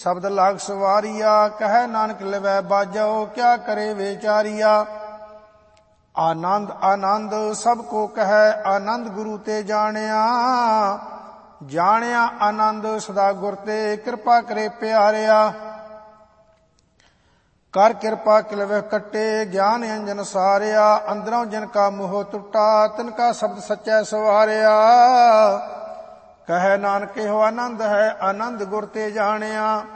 ਸ਼ਬਦ ਲਾਗ ਸਵਾਰੀਆ, ਕਹੈ ਨਾਨਕ ਲਿਵੈ ਬਾਜੋ, ਕਿਆ ਕਰੇ ਵਿਚਾਰੀਆ। ਆਨੰਦ ਆਨੰਦ ਸਭ ਕੋ ਕਹੈ, ਆਨੰਦ ਗੁਰੂ ਤੇ ਜਾਣਿਆ। ਜਾਣਿਆ ਆਨੰਦ ਸਦਾ ਗੁਰ ਤੇ, ਕਿਰਪਾ ਕਰੇ ਪਿਆਰਿਆ। ਕਰ ਕਿਰਪਾ ਕਿਲਵਹਿ ਕੱਟੇ, ਗਿਆਨ ਅੰਜਨ ਸਾਰਿਆ। ਅੰਦਰੋਂ ਜਿਨ ਕਾ ਮੋਹ ਟੁੱਟਾ, ਤਿਨ ਕਾ ਸ਼ਬਦ ਸੱਚੈ ਸਵਾਰਿਆ। ਕਹੈ ਨਾਨਕ ਇਹੋ ਆਨੰਦ ਹੈ, ਆਨੰਦ ਗੁਰ ਤੇ ਜਾਣਿਆ।